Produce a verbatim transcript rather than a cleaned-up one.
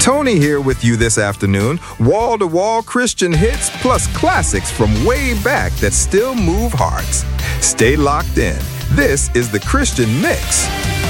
Tony here with you this afternoon. Wall-to-wall Christian hits plus classics from way back that still move hearts. Stay locked in. This is the Christian Mix.